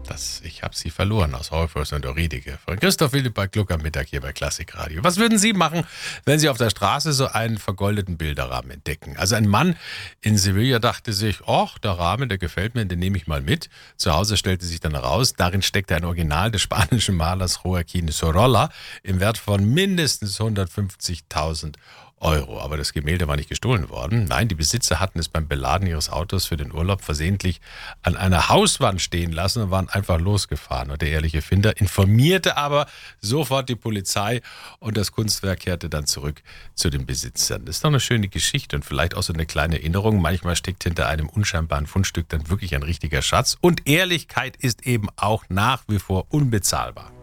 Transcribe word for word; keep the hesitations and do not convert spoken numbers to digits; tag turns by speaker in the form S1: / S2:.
S1: Das, ich habe sie verloren aus Horfors und Oriedige. Von Christoph Willibald Gluck am Mittag hier bei Klassikradio. Was würden Sie machen, wenn Sie auf der Straße so einen vergoldeten Bilderrahmen entdecken? Also ein Mann in Sevilla dachte sich, ach, der Rahmen, der gefällt mir, den nehme ich mal mit. Zu Hause stellte sich dann heraus, darin steckte ein Original des spanischen Malers Joaquín Sorolla im Wert von mindestens hundertfünfzigtausend Euro. Aber das Gemälde war nicht gestohlen worden. Nein, die Besitzer hatten es beim Beladen ihres Autos für den Urlaub versehentlich an einer Hauswand stehen lassen und waren einfach losgefahren. Und der ehrliche Finder informierte aber sofort die Polizei und das Kunstwerk kehrte dann zurück zu den Besitzern. Das ist doch eine schöne Geschichte und vielleicht auch so eine kleine Erinnerung. Manchmal steckt hinter einem unscheinbaren Fundstück dann wirklich ein richtiger Schatz. Und Ehrlichkeit ist eben auch nach wie vor unbezahlbar.